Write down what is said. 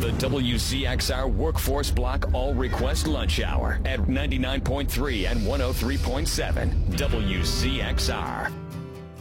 the WCXR Workforce Block All Request Lunch Hour at 99.3 and 103.7 WCXR.